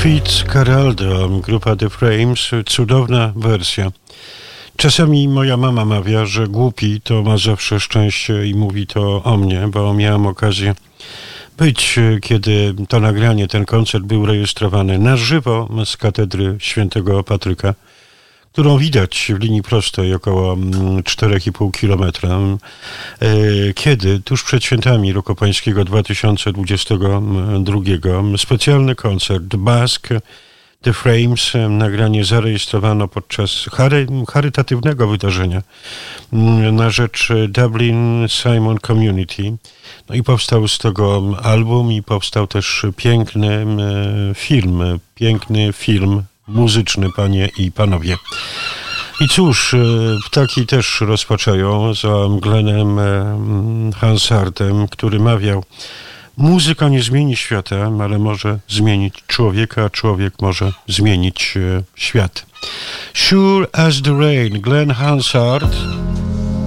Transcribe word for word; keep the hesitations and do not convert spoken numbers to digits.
Fitzcarraldo, grupa The Frames, cudowna wersja. Czasami moja mama mawia, że głupi to ma zawsze szczęście i mówi to o mnie, bo miałam okazję być, kiedy to nagranie, ten koncert był rejestrowany na żywo z katedry świętego Patryka, którą widać w linii prostej około cztery i pół kilometra, kiedy tuż przed świętami roku pańskiego dwa tysiące dwudziestego drugiego specjalny koncert Bask The Frames, nagranie zarejestrowano podczas chary, charytatywnego wydarzenia na rzecz Dublin Simon Community. No i powstał z tego album i powstał też piękny film, piękny film muzyczny, panie i panowie. I cóż, ptaki też rozpaczają za Glennem Hansardem, który mawiał: muzyka nie zmieni świata, ale może zmienić człowieka, a człowiek może zmienić świat. Sure as the rain, Glenn Hansard.